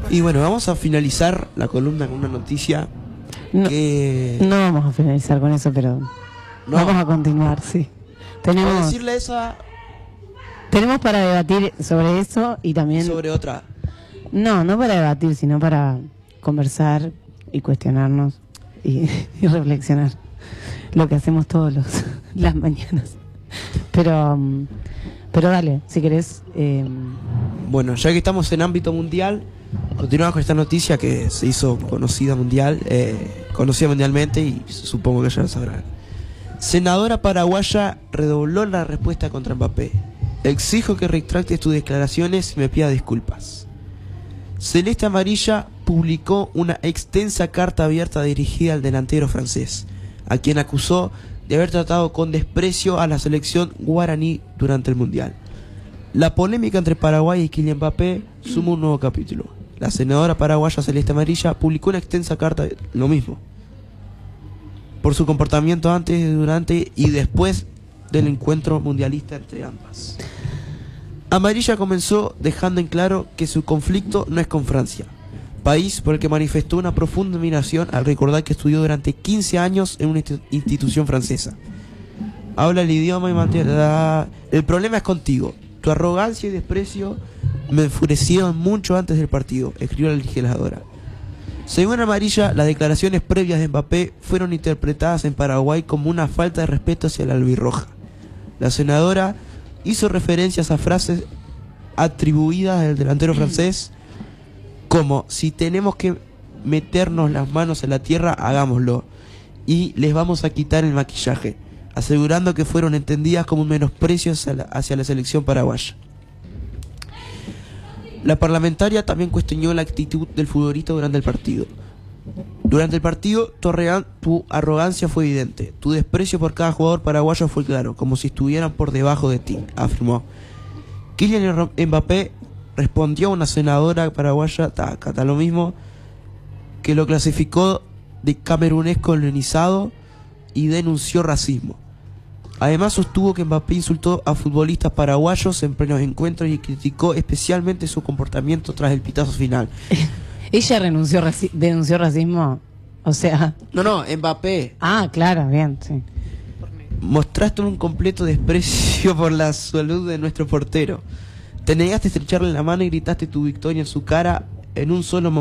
Y bueno, vamos a finalizar la columna con una noticia que... No vamos a finalizar con eso, pero vamos a continuar, sí. Tenemos decirle esa... Tenemos para debatir sobre eso y también... sobre otra. No para debatir, sino para conversar y cuestionarnos y reflexionar. Lo que hacemos todos las mañanas. Pero dale, si querés... Bueno, ya que estamos en ámbito mundial, continuamos con esta noticia que se hizo conocida mundialmente y supongo que ya lo sabrán. Senadora paraguaya redobló la respuesta contra Mbappé. Exijo que retractes tus declaraciones y me pida disculpas. Celeste Amarilla publicó una extensa carta abierta dirigida al delantero francés, a quien acusó de haber tratado con desprecio a la selección guaraní durante el Mundial. La polémica entre Paraguay y Kylian Mbappé suma un nuevo capítulo. La senadora paraguaya Celeste Amarilla publicó una extensa carta, lo mismo, por su comportamiento antes, durante y después del encuentro mundialista entre ambas. Amarilla comenzó dejando en claro que su conflicto no es con Francia, país por el que manifestó una profunda admiración al recordar que estudió durante 15 años en una institución francesa. Habla el idioma y mantiene... El problema es contigo. Tu arrogancia y desprecio me enfurecieron mucho antes del partido, escribió la legisladora. Según Amarilla, las declaraciones previas de Mbappé fueron interpretadas en Paraguay como una falta de respeto hacia la albirroja. La senadora hizo referencias a frases atribuidas al delantero francés como: si tenemos que meternos las manos en la tierra, hagámoslo, y les vamos a quitar el maquillaje, asegurando que fueron entendidas como un menosprecio hacia la selección paraguaya. La parlamentaria también cuestionó la actitud del futbolista durante el partido. Durante el partido, tu arrogancia fue evidente. Tu desprecio por cada jugador paraguayo fue claro, como si estuvieran por debajo de ti, afirmó. Kylian Mbappé respondió a una senadora paraguaya, Tacata, lo mismo, que lo clasificó de camerunés colonizado y denunció racismo. Además sostuvo que Mbappé insultó a futbolistas paraguayos en plenos encuentros y criticó especialmente su comportamiento tras el pitazo final. ¿Ella denunció racismo? O sea... No, Mbappé. Ah, claro, bien, sí. Mostraste un completo desprecio por la salud de nuestro portero. Te negaste a estrecharle la mano y gritaste tu victoria en su cara en un solo momento.